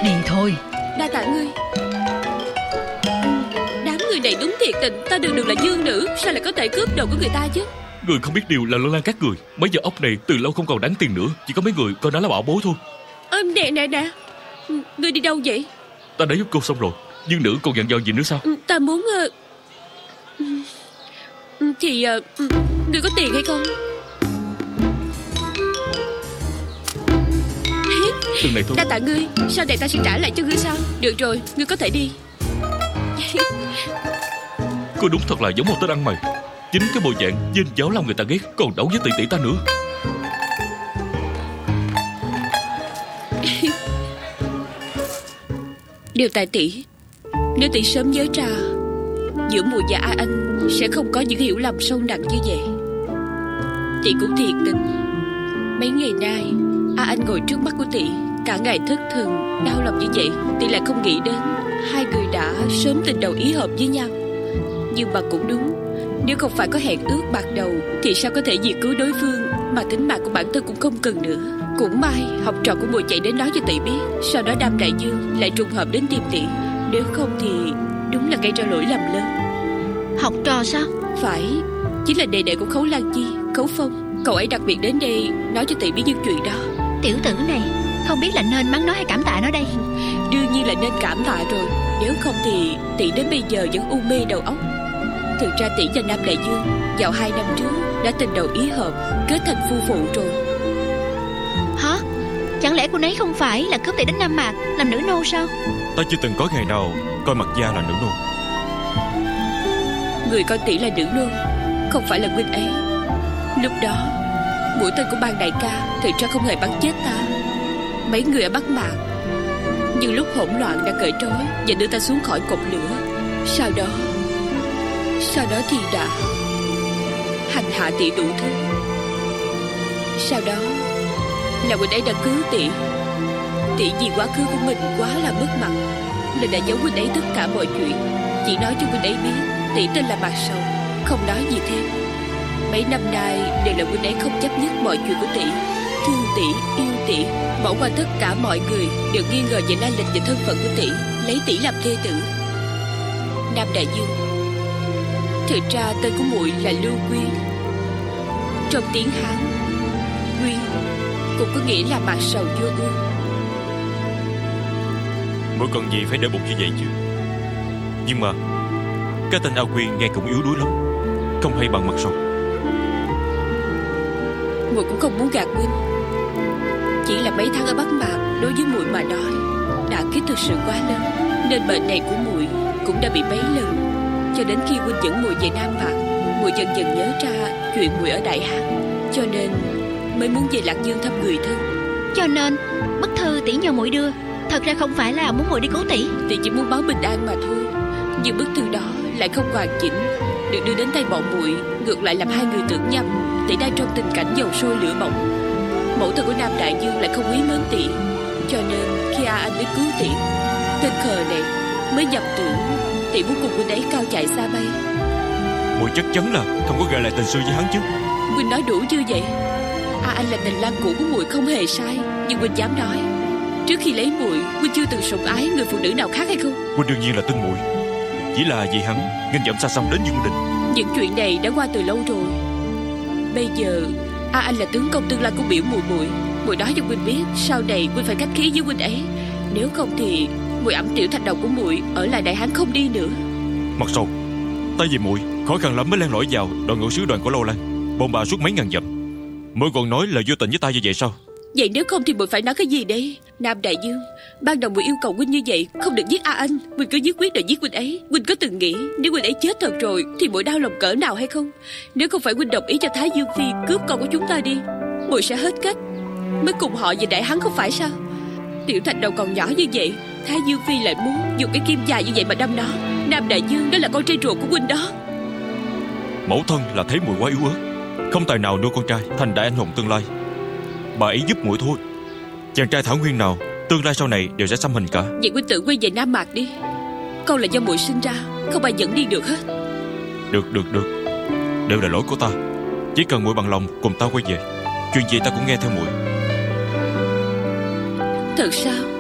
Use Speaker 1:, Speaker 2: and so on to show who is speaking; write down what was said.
Speaker 1: Đi thôi.
Speaker 2: Đa tạ ngươi. Đám người này đúng thiệt tình. Ta đường đường là dương nữ, sao lại có thể cướp đồ của người ta chứ?
Speaker 3: Người không biết điều là lân la các người. Mấy giờ ốc này từ lâu không còn đáng tiền nữa. Chỉ có mấy người coi nó là bảo bối thôi.
Speaker 2: Nè ngươi đi đâu vậy?
Speaker 3: Ta đã giúp cô xong rồi. Dương nữ còn dặn dò gì nữa sao?
Speaker 2: Ta muốn thì ngươi có tiền hay không?
Speaker 3: Từng này thôi.
Speaker 2: Đa tạ ngươi. Sau này ta sẽ trả lại cho ngươi sao? Được rồi, ngươi có thể đi.
Speaker 3: Cô đúng thật là giống một tên ăn mày. Chính cái bộ dạng dên giáo làm người ta ghét, còn đấu với tỷ tỷ ta nữa.
Speaker 2: Điều tại tỷ, nếu tỷ sớm nhớ ra giữa Mùi và A Anh sẽ không có những hiểu lầm sâu nặng như vậy. Tỷ cũng thiệt tình. Mấy ngày nay A Anh ngồi trước mắt của tỷ cả ngày thất thần đau lòng như vậy, tỷ lại không nghĩ đến hai người đã sớm tình đầu ý hợp với nhau. Nhưng mà cũng đúng, nếu không phải có hẹn ước ban đầu thì sao có thể vì cứu đối phương mà tính mạng của bản thân cũng không cần nữa. Cũng may học trò của Mùi chạy đến nói cho tỷ biết, sau đó Đam Đại Dương lại trùng hợp đến tìm tỷ. Nếu không thì đúng là gây ra lỗi lầm lớn.
Speaker 4: Học trò sao?
Speaker 2: Phải, chính là đệ đệ của Khấu Lan Chi, Khấu Phong. Cậu ấy đặc biệt đến đây nói cho tỷ biết những chuyện đó.
Speaker 4: Tiểu tử này không biết là nên mắng nó hay cảm tạ nó đây.
Speaker 2: Đương nhiên là nên cảm tạ rồi. Nếu không thì tỷ đến bây giờ vẫn u mê đầu óc. Thực ra tỷ và Nam Đại Dương vào 2 năm trước đã tình đầu ý hợp, kết thành phu phụ rồi.
Speaker 4: Hả? Chẳng lẽ cô nấy không phải là cướp tỷ đến Nam Mạc làm nữ nô sao?
Speaker 5: Ta chưa từng có ngày nào coi Mặt Gia là nữ nô.
Speaker 2: Người coi tỷ là nữ nô không phải là huynh ấy. Lúc đó mũi tên của Ban đại ca thực ra không hề bắn chết ta. Mấy người ở Bắc Mạc, nhưng lúc hỗn loạn đã cởi trói và đưa ta xuống khỏi cột lửa. Sau đó thì đã hành hạ tỷ đủ thứ. Sau đó là huynh ấy đã cứu tỷ. Tỷ vì quá khứ của mình quá là mất mặt nên đã giấu huynh ấy tất cả mọi chuyện, chỉ nói cho huynh ấy biết tỷ tên là Mạc Sầu, không nói gì thêm. Mấy năm nay đều là huynh ấy không chấp nhất mọi chuyện của tỷ, thương tỷ, yêu tỷ, bỏ qua tất cả mọi người đều nghi ngờ về lai lịch và thân phận của tỷ, lấy tỷ làm thê tử. Nam Đại Dương, thực ra tên của muội là Lưu Quyên. Trong tiếng Hán, Quyên cũng có nghĩa là Mạc Sầu vô ương.
Speaker 5: Mỗi cần gì phải để bụng như vậy chứ. Nhưng mà cái tên A Quyên nghe cũng yếu đuối lắm, không hay bằng Mặt Sầu.
Speaker 2: Muội cũng không muốn gạt huynh. Chỉ là mấy tháng ở Bắc Mạc đối với muội mà nói đả kích thực sự quá lớn, nên bệnh này của muội cũng đã bị mấy lần. Cho đến khi huynh dẫn muội về Nam Mạc, muội dần dần nhớ ra chuyện muội ở Đại Hán, cho nên mới muốn về Lạc Dương thăm người thân.
Speaker 4: Cho nên bức thư tỷ nhờ muội đưa thật ra không phải là muốn muội đi cứu tỷ.
Speaker 2: Tỷ chỉ muốn báo bình an mà thôi. Nhưng bức thư đó lại không hoàn chỉnh, được đưa đến tay bọn muội ngược lại làm hai người tưởng nhầm tỷ đang trong tình cảnh dầu sôi lửa bỏng. Mẫu thân của Nam Đại Dương lại không quý mến tỷ, cho nên khi A Anh đến cứu tỷ, tên khờ này mới nhầm tưởng tỷ muốn cùng huynh ấy cao chạy xa bay.
Speaker 5: Muội chắc chắn là không có gợi lại tình xưa với hắn chứ.
Speaker 2: Huynh nói đủ chưa vậy? A Anh là tình lang cũ của muội không hề sai, nhưng huynh dám nói trước khi lấy muội huynh chưa từng sủng ái người phụ nữ nào khác hay không?
Speaker 5: Huynh đương nhiên là tin muội, chỉ là vì hắn nghênh dẫm xa xăm đến Dương Đình.
Speaker 2: Những chuyện này đã qua từ lâu rồi. Bây giờ A Anh là tướng công tương lai của biểu muội. Muội nói cho huynh biết, sau này huynh phải cách khí với huynh ấy. Nếu không thì muội ẵm tiểu thạch đầu của muội ở lại Đại Hán không đi nữa.
Speaker 5: Mặt Sầu, ta vì muội khó khăn lắm mới len lỏi vào đội ngũ sứ đoàn của Lâu Lan, bôn ba suốt mấy ngàn dặm, mới còn nói là vô tình với ta như vậy sao?
Speaker 2: Vậy nếu không thì muội phải nói cái gì đây? Nam Đại Dương, ban đầu muội yêu cầu huynh như vậy, không được giết A Anh, huynh cứ nhất quyết đòi giết huynh ấy. Huynh có từng nghĩ nếu huynh ấy chết thật rồi thì muội đau lòng cỡ nào hay không? Nếu không phải huynh đồng ý cho Thái Dương Phi cướp con của chúng ta đi, muội sẽ hết cách mới cùng họ về Đại Hán không phải sao? Tiểu thạch đầu còn nhỏ như vậy, Thái Dương Phi lại muốn dùng cái kim dài như vậy mà đâm nó. Nam Đại Dương đó là con trai ruột của huynh đó.
Speaker 5: Mẫu thân là thấy muội quá yếu ớt, không tài nào nuôi con trai thành đại anh hùng tương lai. Bà ấy giúp muội thôi. Chàng trai thảo nguyên nào tương lai sau này đều sẽ xăm hình cả.
Speaker 2: Vậy huynh tự quay về Nam Mạc đi. Con là do muội sinh ra, không ai dẫn đi được hết.
Speaker 5: Được, đều là lỗi của ta. Chỉ cần muội bằng lòng cùng ta quay về, chuyện gì ta cũng nghe theo muội.
Speaker 2: Thật sao?